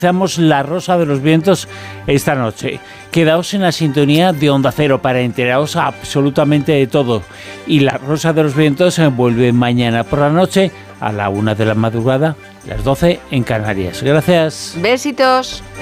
Damos La Rosa de los Vientos esta noche. Quedaos en la sintonía de Onda Cero para enteraros absolutamente de todo. Y La Rosa de los Vientos vuelve mañana por la noche a la 1 de la madrugada, las 12 en Canarias. Gracias. Besitos.